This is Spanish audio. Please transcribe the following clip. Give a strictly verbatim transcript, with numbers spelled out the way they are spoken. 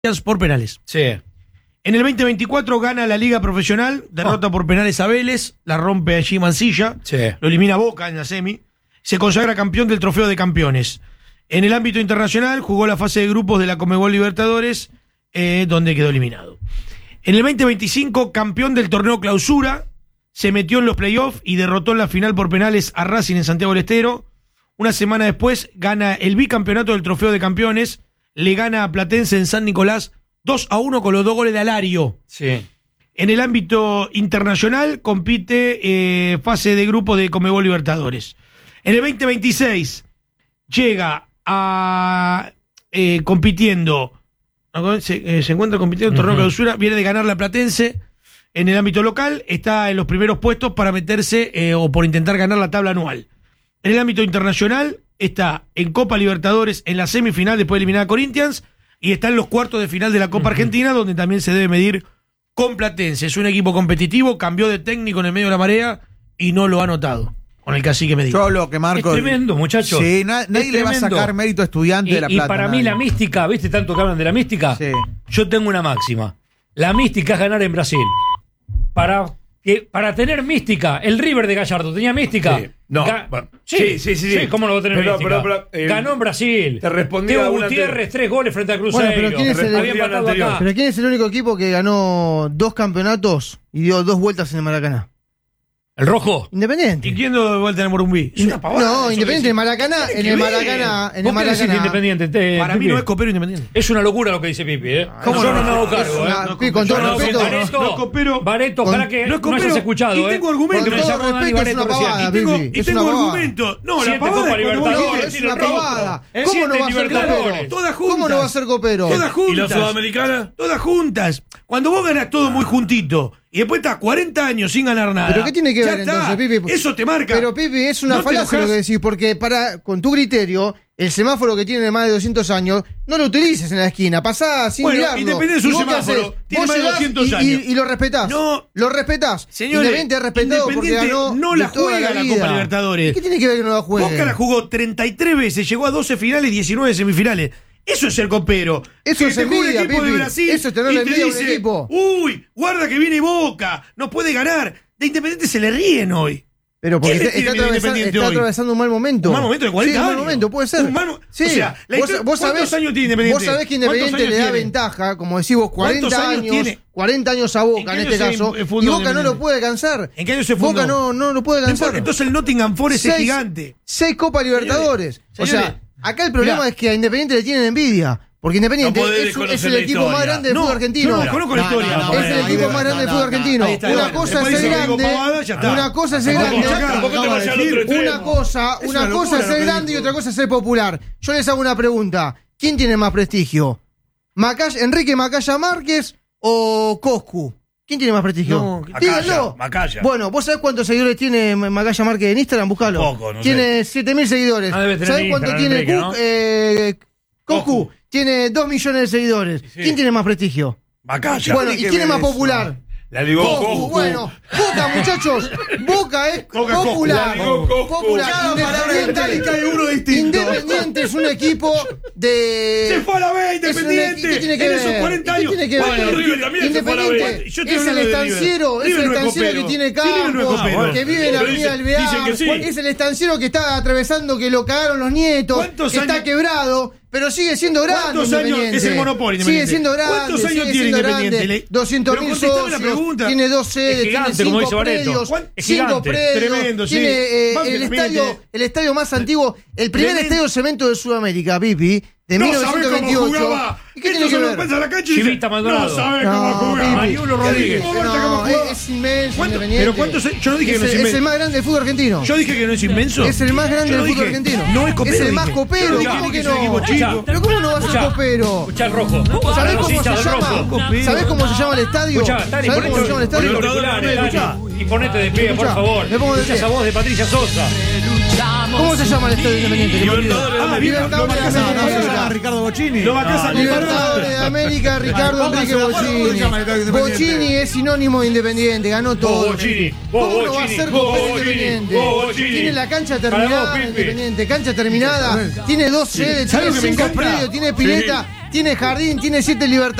por penales. Sí. En el veinte veinticuatro gana la Liga Profesional, derrota oh. por penales a Vélez, la rompe allí Mansilla, sí. lo elimina Boca en la semi, se consagra campeón del Trofeo de Campeones. En el ámbito internacional jugó la fase de grupos de la Conmebol Libertadores, eh, donde quedó eliminado. En el veinte veinticinco, campeón del torneo Clausura, se metió en los playoffs y derrotó en la final por penales a Racing en Santiago del Estero. Una semana después gana el bicampeonato del Trofeo de Campeones, le gana a Platense en San Nicolás dos a uno con los dos goles de Alario. Sí. En el ámbito internacional compite eh, fase de grupo de Conmebol Libertadores. En el veinte veintiséis llega a eh, compitiendo, se, eh, se encuentra compitiendo en el torneo uh-huh. Clausura, viene de ganar la Platense. En el ámbito local está en los primeros puestos para meterse eh, o por intentar ganar la tabla anual. En el ámbito internacional está en Copa Libertadores en la semifinal después de eliminar a Corinthians y está en los cuartos de final de la Copa uh-huh. Argentina, donde también se debe medir con Platense. Es un equipo competitivo, cambió de técnico en el medio de la marea y no lo ha notado con el cacique Medina. Yo lo que Marco. Es tremendo, muchachos. Sí, na- nadie es le va a tremendo. sacar mérito a Estudiante y, de La y Plata. para nadie. mí la mística, ¿viste tanto que hablan de la mística? Sí. Yo tengo una máxima. La mística es ganar en Brasil. Para, que, para tener mística, el River de Gallardo tenía mística. Sí. No, Ga- bueno, sí, sí, sí, sí, sí. ¿Cómo no va a tener Pero, mística? pero, pero, eh, Ganó en Brasil. te respondí Teo a una Gutiérrez, anterior. tres goles frente a Cruzeiro. Bueno, pero ¿quién es el- Había empatado anterior? acá. Pero ¿quién es el único equipo que ganó dos campeonatos y dio dos vueltas en el Maracaná? ¿El rojo? Independiente. ¿Y quién dio de vuelta en el Morumbí? Es una pavada. No, eso Independiente que en Maracaná, ¿Qué en tiene el que ver? Maracaná, en el ¿Vos qué decís de Maracaná. Independiente? Te- Para mí Pipi? no es copero Independiente. Es una locura lo que dice Pipi, ¿eh? ¿Cómo Yo no? no me hago Es cargo, una- ¿eh? Pipi, con todo Yo no, respeto, Bareto, no es copero. Bareto, Con- ojalá que no es no, copero. hayas escuchado, Y ¿eh? tengo argumentos. Porque me Con todo llamó Dani respeto, es Bareto una recién. pavada, Y tengo, Pipi, y es tengo una pavada. argumentos. No, la Siete pavada Copa es cuando vos Libertadores, dijiste, Es tiene una el rojo. pavada. ¿Eh? ¿Cómo no Siete va a ser Libertadores. copero? Todas juntas. ¿Cómo no va a ser copero? Todas juntas. ¿Y la Sudamericana? Todas juntas. Cuando vos ganás todo muy juntito y después estás cuarenta años sin ganar nada. ¿Pero qué tiene que ya ver está. entonces, Pipi? Eso te marca. Pero Pipi, es una ¿No te falacia lo enojás? que decís, porque para, con tu criterio, el semáforo que tiene más de doscientos años, no lo utilices en la esquina, pasá sin Bueno, mirarlo. Independiente es ¿Y un vos qué semáforo, hacés? tiene Vos más de llegás doscientos y, años. Y, y lo respetás. No. Lo respetás. Señores, Independiente es respetado porque Independiente ganó no la de toda juega la vida. Copa Libertadores. ¿Qué tiene que ver que no la juegue? Boca la jugó treinta y tres veces, llegó a doce finales y diecinueve semifinales. Eso es ser copero. Eso Que es te juega un envidia, equipo de Pipi. Brasil Eso es tenerle y te envidia a un dice, equipo. uy, guarda que viene Boca, no puede ganar. De Independiente se le ríen hoy. Pero porque ¿Quién está, le tiene está, miedo a atravesando, Independiente está hoy? atravesando un mal momento. Un mal momento de cuarenta sí, un años. mal momento, puede ser. Un mal mo- sí. o sea, la vos, historia- vos sabés, ¿cuántos años tiene Independiente? Vos sabés que ¿Cuántos Independiente años le da tiene? ventaja, como decís vos, ¿Cuántos cuarenta años años, tiene? cuarenta años a ¿En Boca qué en año este se caso, fundó y Boca no Independiente? lo puede alcanzar. ¿En qué año se fundó? Boca no, no lo puede No alcanzar. importa, entonces el Nottingham Forest es Seis- gigante. Seis Copas Libertadores. O Señores, sea, acá el problema mirá. es que a Independiente le tienen envidia. Porque Independiente No podés es, un- desconocer es el la equipo historia. más grande del No, fútbol argentino. yo no conozco la historia. es el ahí equipo va, más grande del no, fútbol no, argentino. ahí está, Una bueno, cosa es después ser dice que digo grande. pavada, ya está. Una cosa es ser Tampoco, grande. tampoco te acaba vayas de al decir, otro extremo. Una cosa, Es una una cosa locura es lo ser que grande y dijo. otra cosa es ser popular. Yo les hago una pregunta. ¿Quién tiene más prestigio? Macaya, ¿Enrique Macaya Márquez o Coscu? ¿Quién tiene más prestigio? No, Díganlo. Macaya, Macaya. Bueno, ¿vos sabés cuántos seguidores tiene Macaya Márquez en Instagram? Buscalo. Poco, no sé. Tiene siete mil seguidores. Ah, debe tener ¿Sabés cuánto Instagram, tiene Enrique, Cu- ¿no? eh, Coscu? Coscu. Tiene dos millones de seguidores. Sí. ¿Quién tiene más prestigio? Macaya. Bueno, ¿y tiene que quién es ver más eso? popular? La digo Coscu. Coscu. Bueno, Boca, muchachos. Boca es Boca, Coscu. popular. La digo Coscu. Popular. Cada palabra Independiente. metálica hay uno distinto. Independiente es un equipo de. Se fue a la B, Es un Independiente. equi- ¿qué tiene que en ver? esos cuarenta ¿Qué años. tiene que ver? Bueno, River también se fue a la B. Independiente Yo estoy es el hablando de River. estanciero, es River el no es estanciero copero. que tiene Sí, River no es campo, copero. que vive en Pero Avenida dicen- Alvear, dicen que sí. es el estanciero que está atravesando que lo cagaron los nietos, ¿Cuántos que está años- quebrado, pero sigue siendo grande. ¿Cuántos años Independiente. es el monopolio Sigue Independiente? siendo grande. ¿Cuántos años sigue tiene siendo Independiente? grande. Le- doscientos mil Pero contestame la socios, pregunta. tiene dos sedes, gigante, tiene como cinco dice Bareto. predios, ¿Cuán- es cinco gigante. predios, Tremendo, sí. tiene eh, Banque el también estadio, tiene- el estadio más antiguo, el primer Tremendo. estadio de cemento de Sudamérica, Pipi, de No mil sabés novecientos cómo veintiocho. jugaba. ¿Y qué tiene Estos que son los ver? pasa a la cancha y dicen, Chivita Maldonado. no sabés No, cómo jugaba. Pipi. Mariulo ¿Qué Rodríguez. importa cómo No, jugaba? es, es inmenso. ¿Cuánto- Independiente. pero cuántos- yo no dije que es, no es el- es inmenso. el más grande del fútbol argentino. Yo dije que no es inmenso. Es el más grande Yo no del fútbol dije, argentino. No es copero. Es el dije. más copero. Yo dije ¿Cómo que es un equipo no? chico. Pero ¿cómo no va a ser Escuchá. copero? Escuchá el rojo. ¿Sabés Para los cómo se hinchas del llama? rojo. Copero. ¿Sabés cómo se llama el estadio? Escuchá, Tani, ¿Sabés cómo se llama el ponete estadio? los auriculares, Escuchá. Tani, y ponete de pie, por Escuchá, favor. me pongo de Escuchá pie. esa voz de Patricia Sosa. ¿Cómo se llama el estadio independiente? Que me olvidé. Libertadores. Ah, Libertadores de No, no, América. a Ricardo Bocini. Lo bacás a Libertadores de América, Ricardo Enrique Pónganse de acuerdo, ¿cómo se llama el estadio Bocini. independiente? Bocini es sinónimo de Independiente, ganó todo. Bocini, ¿Cómo vos, no va a Bocini, ser vos, copero Bocini, Independiente? vos, Bocini. Tiene la cancha Para terminada, vos, Pipi. Independiente, cancha terminada, tiene dos sedes, ¿Sabés tiene lo que me cinco encanta? predios, tiene pileta, tiene jardín, tiene siete libertades.